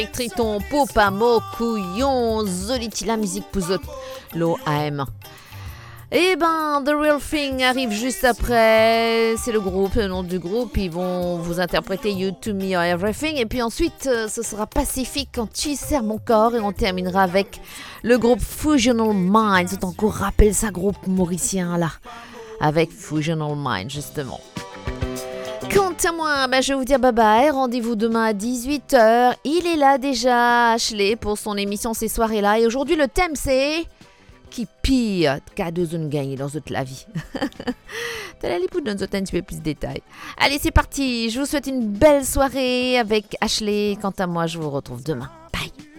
Triton, Popamo, Couillon, Zoliti, la musique pour autres, l'OAM. Et The Real Thing arrive juste après. C'est le nom du groupe. Ils vont vous interpréter You To Me or Everything. Et puis ensuite, ce sera Pacifique quand tu serres mon corps. Et on terminera avec le groupe Fusional Minds. Autant qu'on rappelle ça, groupe mauricien là. Avec Fusional Minds, justement. Quant à moi, je vais vous dire bye bye. Rendez-vous demain à 18h. Il est là déjà, Ashley, pour son émission ces soirées-là. Et aujourd'hui, le thème, c'est... Qui pire qu'à deux zones gagnées dans toute la vie. T'as la lipoute dans un petit peu plus de détails. Allez, c'est parti. Je vous souhaite une belle soirée avec Ashley. Quant à moi, je vous retrouve demain. Bye.